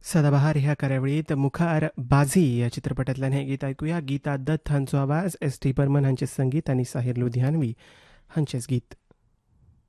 सदाबहार ह्या कार्यावळीत मुखार बाझी या चित्रपटांतल्यान हें गीत ऐकूया. गीता दत्त हांचो आवाज, एस टी बर्मन हांचें संगीत आनी साहिर लुधियानवी हांचेंच गीत.